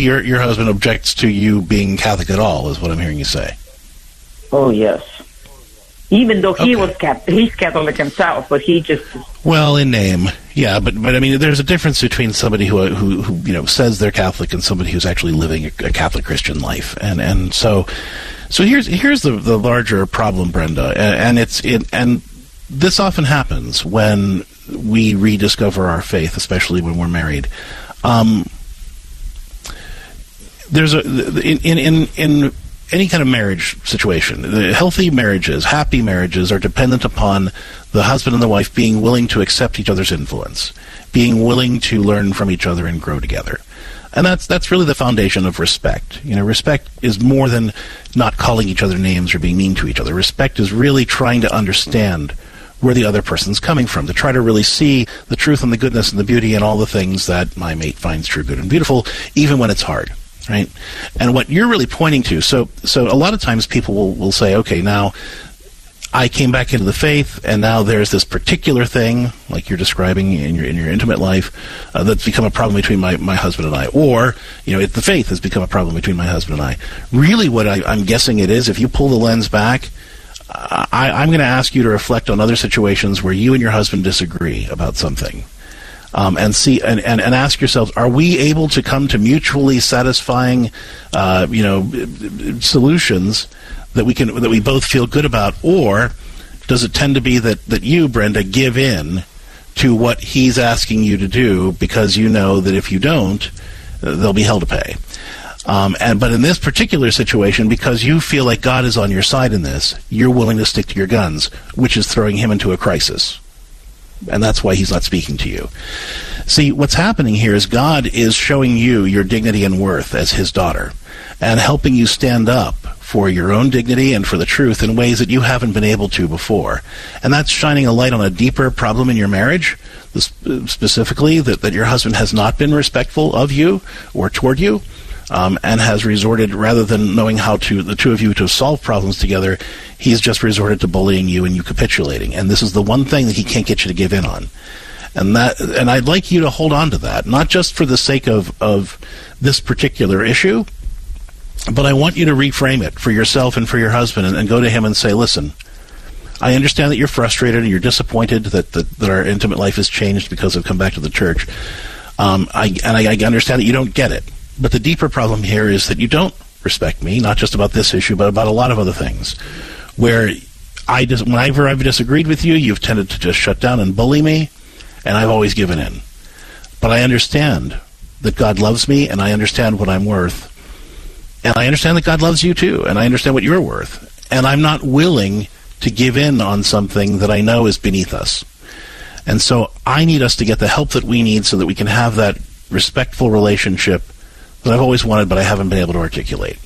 your husband objects to you being Catholic at all, is what I'm hearing you say. Oh, yes. Even though he's Catholic himself, but he just... Well, in name, yeah, but I mean, there's a difference between somebody who says they're Catholic and somebody who's actually living a Catholic Christian life, and so here's the larger problem, Brenda, and this often happens when we rediscover our faith, especially when we're married. There's in any kind of marriage situation, healthy marriages, happy marriages are dependent upon the husband and the wife being willing to accept each other's influence, being willing to learn from each other and grow together. And that's really the foundation of respect. Respect is more than not calling each other names or being mean to each other. Respect is really trying to understand where the other person's coming from, to try to really see the truth and the goodness and the beauty and all the things that my mate finds true, good, and beautiful, even when it's hard. Right? And what you're really pointing to, so a lot of times people will say, okay, now I came back into the faith, and now there's this particular thing, like you're describing in your intimate life, that's become a problem between my husband and I. Or, the faith has become a problem between my husband and I. Really what I'm guessing it is, if you pull the lens back, I'm going to ask you to reflect on other situations where you and your husband disagree about something. And see and ask yourselves, are we able to come to mutually satisfying solutions that we both feel good about, or does it tend to be that you, Brenda, give in to what he's asking you to do because you know that if you don't, there'll be hell to pay. But in this particular situation, because you feel like God is on your side in this, you're willing to stick to your guns, which is throwing him into a crisis. And that's why he's not speaking to you. See, what's happening here is God is showing you your dignity and worth as his daughter and helping you stand up for your own dignity and for the truth in ways that you haven't been able to before. And that's shining a light on a deeper problem in your marriage, specifically that your husband has not been respectful of you or toward you. And has resorted, rather than knowing how the two of you to solve problems together, he's just resorted to bullying you and you capitulating. And this is the one thing that he can't get you to give in on. And I'd like you to hold on to that, not just for the sake of this particular issue, but I want you to reframe it for yourself and for your husband and go to him and say, listen, I understand that you're frustrated and you're disappointed that our intimate life has changed because I've come back to the church. I understand that you don't get it. But the deeper problem here is that you don't respect me, not just about this issue, but about a lot of other things. Where whenever I've disagreed with you, you've tended to just shut down and bully me, and I've always given in. But I understand that God loves me, and I understand what I'm worth. And I understand that God loves you too, and I understand what you're worth. And I'm not willing to give in on something that I know is beneath us. And so I need us to get the help that we need so that we can have that respectful relationship that I've always wanted, but I haven't been able to articulate.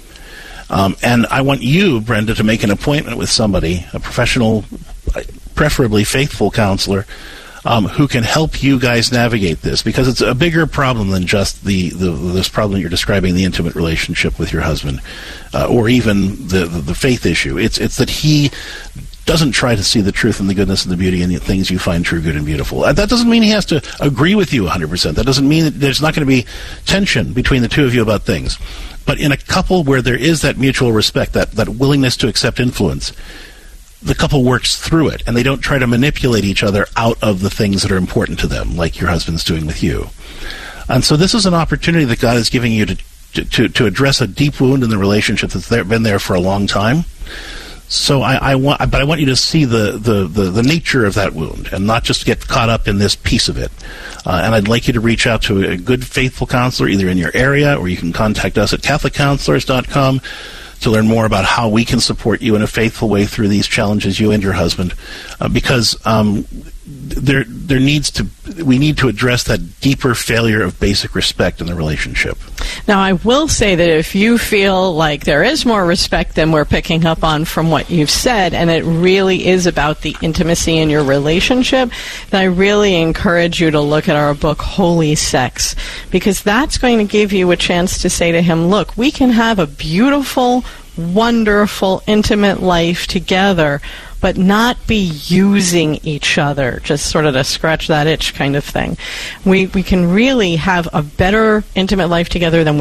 And I want you, Brenda, to make an appointment with somebody, a professional, preferably faithful counselor, who can help you guys navigate this, because it's a bigger problem than just this problem you're describing, the intimate relationship with your husband, or even the faith issue. It's that he doesn't try to see the truth and the goodness and the beauty and the things you find true, good, and beautiful. That doesn't mean he has to agree with you 100%. That doesn't mean that there's not going to be tension between the two of you about things. But in a couple where there is that mutual respect, that willingness to accept influence, the couple works through it, and they don't try to manipulate each other out of the things that are important to them, like your husband's doing with you. And so this is an opportunity that God is giving you to address a deep wound in the relationship that's been there for a long time. So I want you to see the nature of that wound and not just get caught up in this piece of it. And I'd like you to reach out to a good, faithful counselor either in your area, or you can contact us at CatholicCounselors.com to learn more about how we can support you in a faithful way through these challenges, you and your husband, because we need to address that deeper failure of basic respect in the relationship. Now, I will say that if you feel like there is more respect than we're picking up on from what you've said, and it really is about the intimacy in your relationship, then I really encourage you to look at our book, Holy Sex, because that's going to give you a chance to say to him, look, we can have a beautiful, wonderful, intimate life together, but not be using each other, just sort of to scratch that itch kind of thing. We can really have a better intimate life together than